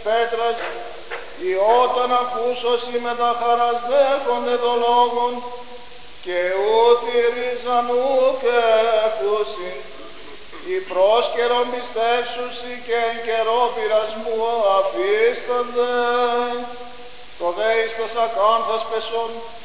πέτρας, οι όταν ακούσωσι με τα χαράς δέχονται το λόγον, και ούτι ρίζαν ουκ έχουσιν, οι πρόσκαιρον πιστεύσουσι και εν καιρό πειρασμού αφίστανται, το δε εις τος ακάνθας πεσόν,